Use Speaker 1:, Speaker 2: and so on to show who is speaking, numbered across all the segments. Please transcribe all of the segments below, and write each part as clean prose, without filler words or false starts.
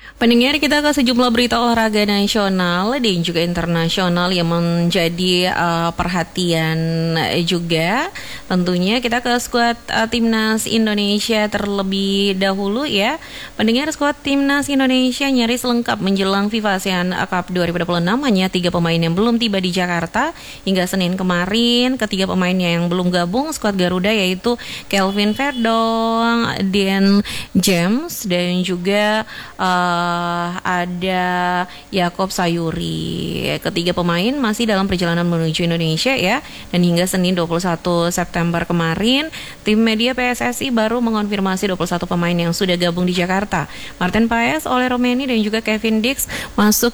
Speaker 1: Pendengar, kita ke sejumlah berita olahraga nasional dan juga internasional yang menjadi perhatian juga. Tentunya kita ke skuad timnas Indonesia terlebih dahulu ya. Pendengar, skuad timnas Indonesia nyaris lengkap menjelang FIFA ASEAN Cup 2026. Hanya 3 pemain yang belum tiba di Jakarta hingga Senin kemarin. Ketiga pemainnya yang belum gabung skuad Garuda yaitu Kelvin Verdong, Dan James dan juga ada Yakob Sayuri. Ketiga pemain masih dalam perjalanan menuju Indonesia ya. Dan hingga Senin 21 September kemarin, tim media PSSI baru mengonfirmasi 21 pemain yang sudah gabung di Jakarta. Martin Paes, Ole Romeni dan juga Kevin Dix masuk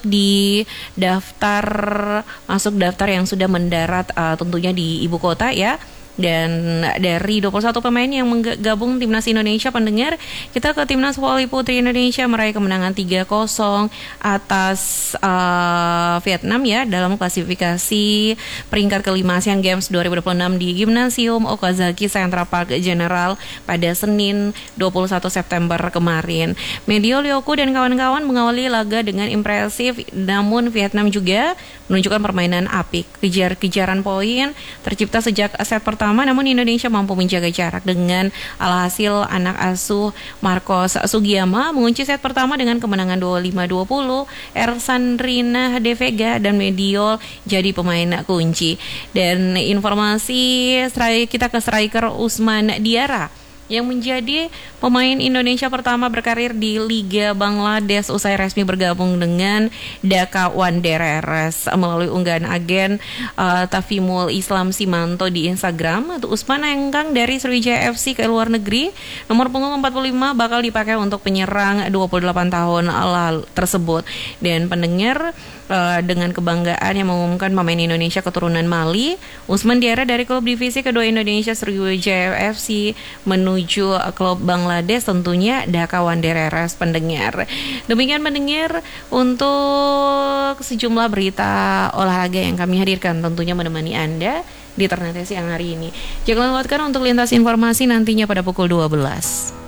Speaker 1: daftar yang sudah mendarat tentunya di ibu kota ya. Dan dari 21 pemain yang menggabung timnas Indonesia, pendengar, kita ke timnas voli putri Indonesia meraih kemenangan 3-0 atas Vietnam ya dalam klasifikasi peringkat kelima Asian Games 2026 di Gimnasium Okazaki Central Park General pada Senin 21 September kemarin. Medio Lyoku dan kawan-kawan mengawali laga dengan impresif, namun Vietnam juga menunjukkan permainan apik. Kejar-kejaran poin tercipta sejak set pertama, namun Indonesia mampu menjaga jarak dengan alhasil anak asuh Marcos Sugiyama mengunci set pertama dengan kemenangan 25-20. Ersandrina De Vega dan Mediol jadi pemain kunci. Dan informasi kita ke striker Usman Diarra yang menjadi pemain Indonesia pertama berkarir di Liga Bangladesh usai resmi bergabung dengan Dhaka Wanderers. Melalui unggahan agen Tafimul Islam Simanto di Instagram, Usman enggang dari Sriwijaya FC ke luar negeri. Nomor punggung 45 bakal dipakai untuk penyerang 28 tahun lalu tersebut. Dan pendengar, dengan kebanggaan yang mengumumkan pemain Indonesia keturunan Mali, Usman Diarra dari klub divisi kedua Indonesia Sriwijaya FC menuju klub Bangladesh, tentunya Dhaka Wanderers, pendengar. Demikian pendengar untuk sejumlah berita olahraga yang kami hadirkan, tentunya menemani Anda di Ternate siang hari ini. Jangan lewatkan untuk lintas informasi nantinya pada pukul 12.